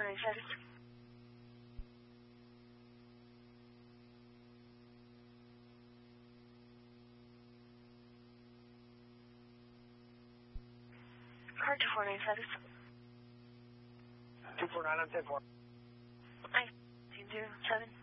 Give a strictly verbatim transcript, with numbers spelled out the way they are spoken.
nine seven. Card two four nine seven. two four nine, I'm ten four. I two zero seven.